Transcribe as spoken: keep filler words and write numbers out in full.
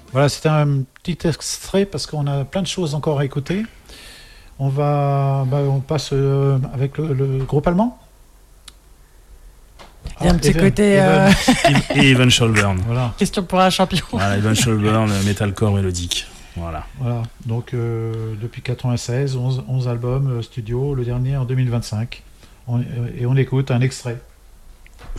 Voilà, c'était un petit extrait parce qu'on a plein de choses encore à écouter. On va, bah, on passe euh, avec le, le groupe allemand. Il y a un Ah, petit Even, côté Even. euh, Et Evan Scholburn. Voilà, question pour un champion. Voilà, Evan Scholburn, metalcore mélodique. Voilà. voilà. Donc euh, depuis quatre-vingt-seize, onze, onze albums euh, studio, le dernier en deux mille vingt-cinq. On- euh, et on écoute un extrait.